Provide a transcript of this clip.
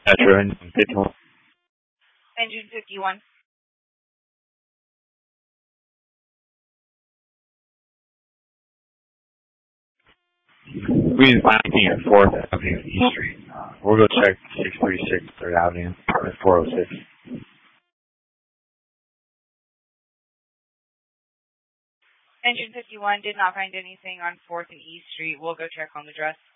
Metro Engine 51. Engine 51. We didn't find anything at 4th Avenue East Street. We'll go check 636 3rd Avenue, apartment 406. Engine 51 did not find anything on 4th and East Street. We'll go check home address.